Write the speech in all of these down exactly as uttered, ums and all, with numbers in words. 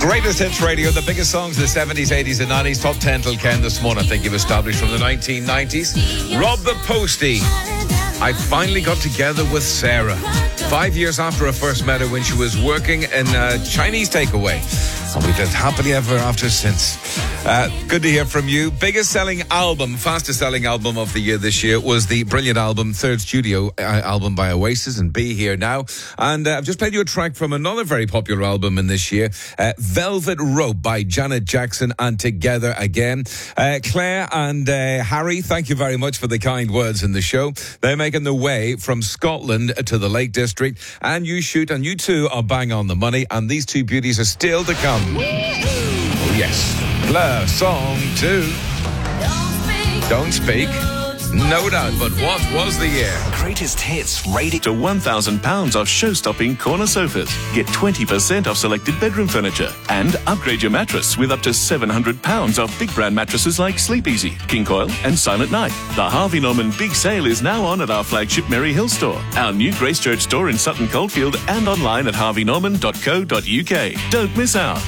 Greatest Hits Radio, the biggest songs of the seventies, eighties and nineties. Top ten till Ken this morning, I think you've established, from the nineteen nineties. Rob the Postie. I finally got together with Sarah. Five years after I first met her when she was working in a Chinese takeaway. And we've lived happily ever after since. Uh, good to hear from you. Biggest selling album, fastest selling album of the year this year was the brilliant album, third studio uh, album by Oasis, and Be Here Now. And uh, I've just played you a track from another very popular album in this year, uh, Velvet Rope by Janet Jackson and Together Again. Uh, Claire and uh, Harry, thank you very much for the kind words in the show. They're making their way from Scotland to the Lake District, and you shoot, and you two are bang on the money, and these two beauties are still to come. Oh yes, Blur, song two. Don't speak. No doubt, but what was the year? Greatest Hits radio. To one thousand pounds off show-stopping corner sofas. Get twenty percent off selected bedroom furniture. And upgrade your mattress with up to seven hundred pounds off big brand mattresses like Sleep Easy, King Coil and Silent Night. The Harvey Norman Big Sale is now on at our flagship Merry Hill store, our new Gracechurch store in Sutton Coldfield, and online at harvey norman dot co dot uk. Don't miss out.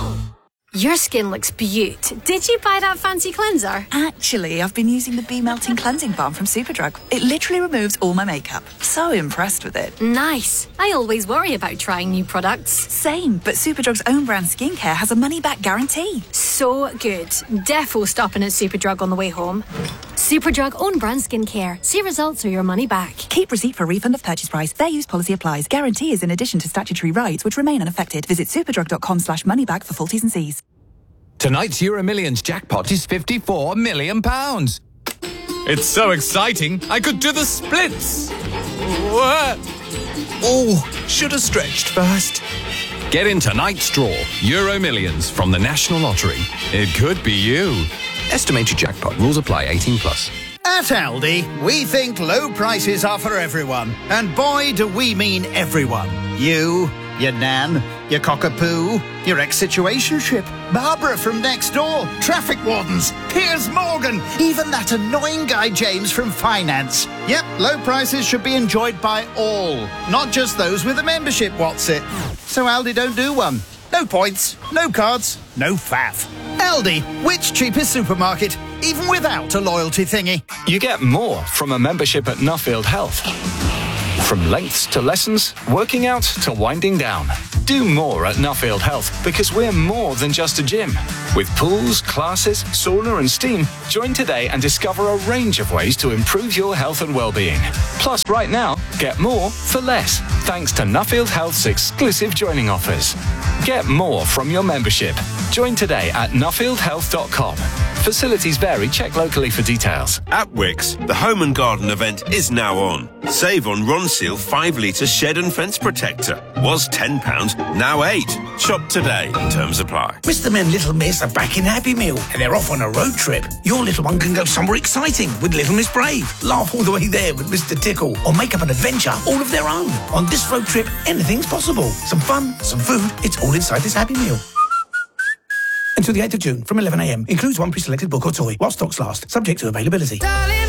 Your skin looks beaut. Did you buy that fancy cleanser? Actually, I've been using the Be Melting Cleansing Balm from Superdrug. It literally removes all my makeup. So impressed with it. Nice. I always worry about trying new products. Same, but Superdrug's own brand skincare has a money-back guarantee. So good. Defo stopping at Superdrug on the way home. Superdrug own brand skincare. See results or your money back. Keep receipt for refund of purchase price. Fair use policy applies. Guarantee is in addition to statutory rights which remain unaffected. Visit superdrug.com slash moneyback for full T's and C's. Tonight's Euro Millions jackpot is fifty-four million pounds. It's so exciting, I could do the splits. What? Oh, should have stretched first. Get in tonight's draw, Euro Millions from the National Lottery. It could be you. Estimated jackpot. Rules apply. eighteen plus. At Aldi, we think low prices are for everyone. And boy, do we mean everyone. You, your nan, your cockapoo, your ex-situationship, Barbara from next door, traffic wardens, Piers Morgan, even that annoying guy James from finance. Yep, low prices should be enjoyed by all, not just those with a membership, what's it? So Aldi don't do one. No points, no cards, no faff. Aldi, which cheapest supermarket, even without a loyalty thingy. You get more from a membership at Nuffield Health. From lengths to lessons, working out to winding down. Do more at Nuffield Health because we're more than just a gym. With pools, classes, sauna and steam, join today and discover a range of ways to improve your health and well-being. Plus, right now, get more for less, thanks to Nuffield Health's exclusive joining offers. Get more from your membership. Join today at nuffield health dot com. Facilities vary. Check locally for details. At Wickes, the Home and Garden event is now on. Save on Ronseal five litre shed and fence protector. Was ten pounds, now eight. Shop today. Terms apply. Mister and Little Miss are back in Happy Meal and they're off on a road trip. Your little one can go somewhere exciting with Little Miss Brave. Laugh all the way there with Mister Tickle or make up an adventure all of their own. On this road trip, anything's possible. Some fun, some food, it's all inside this Happy Meal. Until the eighth of June from eleven a m. Includes one pre-selected book or toy while stocks last, subject to availability.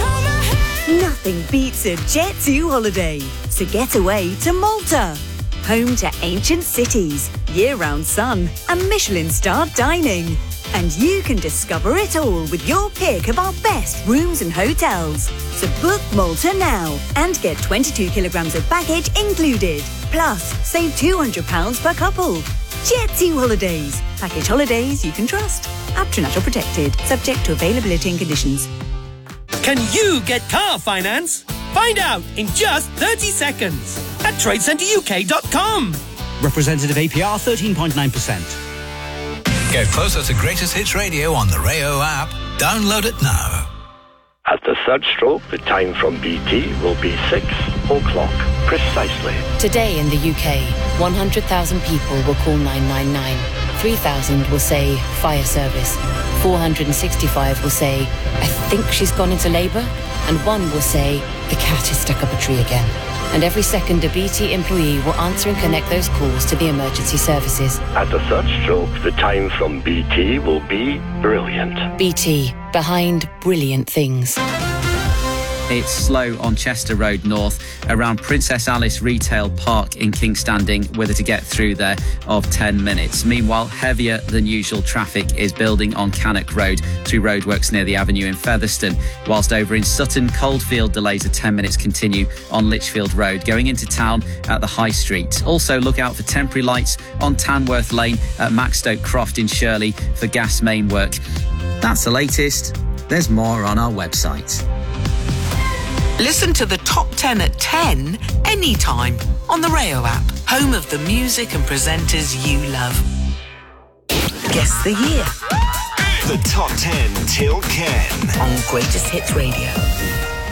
Nothing beats a Jet two holiday. So get away to Malta. Home to ancient cities, year-round sun and Michelin-starred dining. And you can discover it all with your pick of our best rooms and hotels. So book Malta now and get twenty-two kilograms of baggage included. Plus, save two hundred pounds per couple. Jet two Holidays. Package holidays you can trust. Aptronatural protected. Subject to availability and conditions. Can you get car finance? Find out in just thirty seconds at trade centre u k dot com. Representative A P R thirteen point nine percent. Get closer to Greatest Hits Radio on the Rayo app. Download it now. At the third stroke, the time from B T will be six o'clock precisely. Today in the U K, one hundred thousand people will call nine nine nine. three thousand will say fire service. four hundred sixty-five will say, I think she's gone into labour. And one will say, the cat is stuck up a tree again. And every second, a B T employee will answer and connect those calls to the emergency services. At the third stroke, the time from B T will be brilliant. B T, behind brilliant things. It's slow on Chester Road North around Princess Alice Retail Park in King's Standing, with it to get through there of ten minutes. Meanwhile, heavier than usual traffic is building on Cannock Road through roadworks near the avenue in Featherstone, whilst over in Sutton, Coldfield delays of ten minutes continue on Lichfield Road going into town at the High Street. Also, look out for temporary lights on Tanworth Lane at Maxstoke Croft in Shirley for gas main work. That's the latest. There's more on our website. Listen to the top ten at ten anytime on the Rayo app, home of the music and presenters you love. Guess the year. The top ten till Ken on Greatest Hits Radio.